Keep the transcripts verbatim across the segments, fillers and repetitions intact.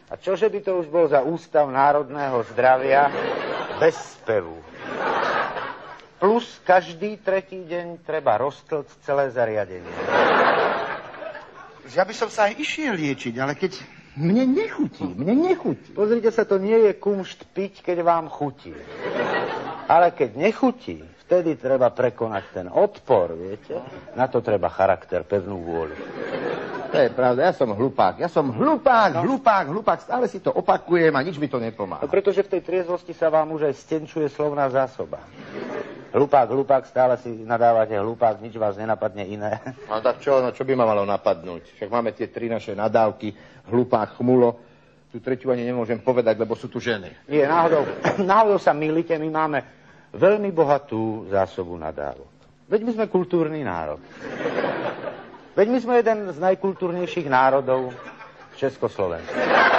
A čože by to už bol za Ústav národného zdravia bez spevu? Plus každý tretí deň treba roztlcť celé zariadenie. Ja by som sa aj išiel liečiť, ale keď mne nechutí, mne nechutí. Pozrite sa, to nie je kumšt piť, keď vám chutí. Ale keď nechutí, vtedy treba prekonať ten odpor, viete? Na to treba charakter, pevnú vôľu. To je pravda, ja som hlupák, ja som hlupák, no. hlupák, hlupák, stále si to opakujem a nič mi to nepomáha. No pretože v tej triezvosti sa vám už aj stenčuje slovná zásoba. Hlupák, hlupák, stále si nadávate hlupák, nič vás nenapadne iné. No tak čo, no čo by ma malo napadnúť? Však máme tie tri naše nadávky, hlupák, chmulo. Tu tretiu ani nemôžem povedať, lebo sú tu ženy. Nie, náhodou, náhodou sa mýlite, my máme veľmi bohatú zásobu nadávok. Veď my sme kultúrny národ. Veď my sme jeden z najkultúrnejších národov v Československu.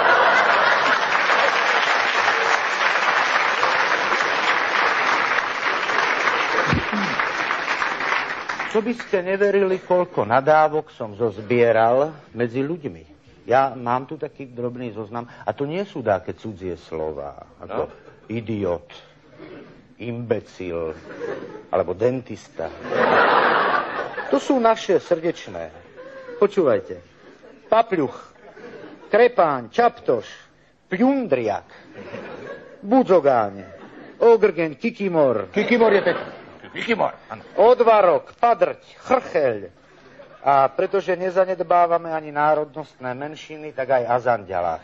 Čo by ste neverili, koľko nadávok som zozbieral medzi ľuďmi. Ja mám tu taký drobný zoznam, a to nie sú také cudzie slová, ako no. idiot, imbecil, alebo dentista. To sú naše srdečné. Počúvajte. Papľuch, krepáň, čaptoš, pľundriak, budzogáň, ogrgen, kikimor. Kikimor je pekný. Kikimor, áno. Odvarok, padrť, chrcheľ. A pretože nezanedbávame ani národnostné menšiny, tak aj azanďalách.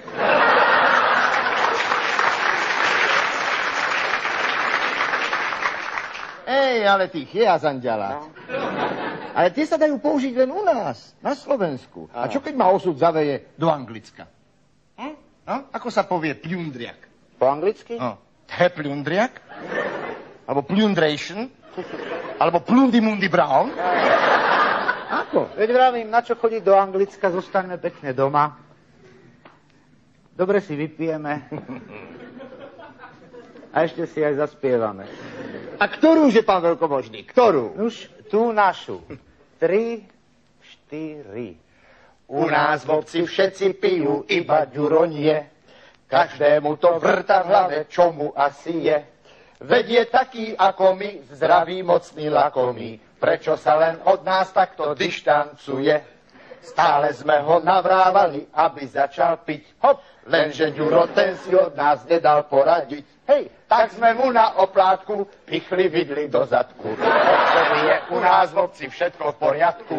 Ej, ale tých je azanďalák. No. Ale tie sa dajú použiť len u nás, na Slovensku. Aha. A čo keď ma osud zaveje do Anglicka? Hm? No? Ako sa povie pľundriak? Po anglicky? No. He pľundriak? Alebo plundration? Alebo plundimundi brown? Ako? Veď vravím, na čo chodiť do Anglicka, zostaňme pekne doma. Dobre si vypijeme. A ešte si aj zaspievame. A ktorú je, pán veľkomožný? Ktorú? Už tú našu. Tri, štyri. U nás v obci všetci pijú, iba Ďuro nie. Každému to vrta v hlave, čo mu asi je. Veď je taký ako my, zdravý, mocný, lakomý. Prečo sa len od nás takto dištancuje? Stále sme ho navrávali, aby začal piť. Hop, lenže Ďuro ten si od nás nedal poradiť. Hej, tak sme mu na oplátku pichli vidli do zadku. Odtedy je u nás v obci všetko v poriadku.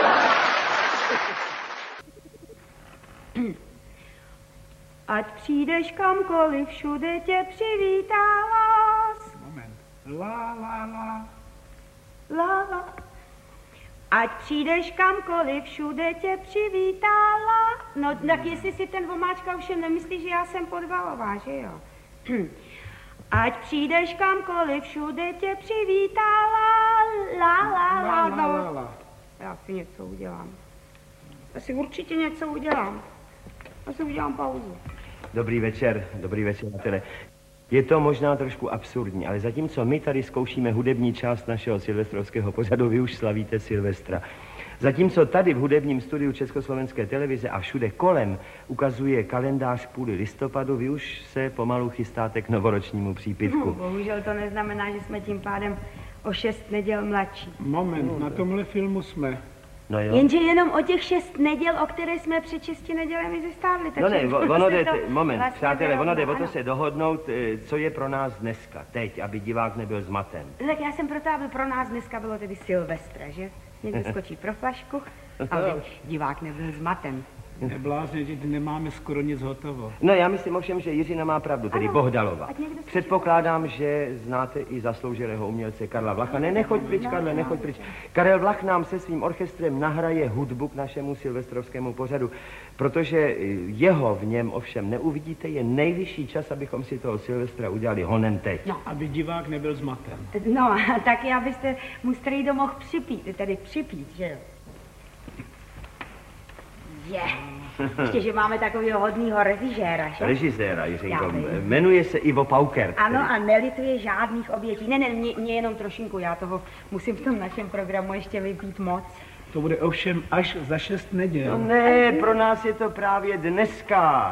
Ať přijdeš kamkoliv, všude tě přivítá lás. Moment. La, la, la. La, la. Ať přijdeš kamkoliv, všude tě přivítá lás. No, tak jestli si ten vomáčka ovšem nemyslí, že já jsem podvalová, že jo? Ať přijdeš kamkoliv, všude tě přivítá la, la, la, la, la, la, la. Já si něco udělám. Já si určitě něco udělám. Já si udělám pauzu. Dobrý večer, dobrý večer, přátelé. Je to možná trošku absurdní, ale zatímco my tady zkoušíme hudební část našeho silvestrovského pořadu, vy už slavíte Silvestra. Zatímco tady v hudebním studiu Československé televize a všude kolem ukazuje kalendář půli listopadu, vy už se pomalu chystáte k novoročnímu přípitku. Hmm, bohužel to neznamená, že jsme tím pádem o šest neděl mladší. Moment, no, na tomhle filmu jsme. No jo. Jenže jenom o těch šest neděl, o které jsme před šesti nedělemi zestávli. No ne, ono jde, moment, vlastně přátelé, ono jde o to se dohodnout, co je pro nás dneska, teď, aby divák nebyl zmaten. Tak já jsem proto, aby pro nás dneska bylo tedy Silvestra, že? Někdo skočí pro flašku, aby divák nebyl zmaten. Neblázně, že nemáme skoro nic hotovo. No já myslím ovšem, že Jiřina má pravdu, tedy ano, Bohdalova. Předpokládám, že znáte i zasloužilého umělce Karla Vlacha. Ne, nechoď pryč, no, Karle, nechoď pryč. Karel Vlach nám se svým orchestrem nahraje hudbu k našemu silvestrovskému pořadu, protože jeho v něm ovšem neuvidíte, je nejvyšší čas, abychom si toho Silvestra udělali honem teď. No, aby divák nebyl zmaten. No, tak já byste mu strýdo mohl připít, tedy připít, že jo? Je. Ještě, že máme takového hodného režiséra, že? Režiséra, Jiřinko. Jmenuje se Ivo Paukert. Ano, a nelituje žádných obětí. Ne, ne, mě, mě jenom trošinku, já toho musím v tom našem programu ještě vypít moc. To bude ovšem až za šest neděl. No ne, pro nás je to právě dneska.